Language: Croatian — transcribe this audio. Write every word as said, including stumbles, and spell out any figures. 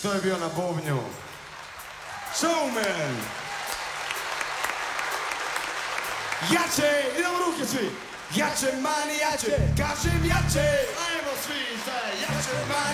što je bio na bubnju? Showman! Jače, idemo ruke svi! Jače, mani, jače, kažem jače! Ajmo svi, sad, jače, mani!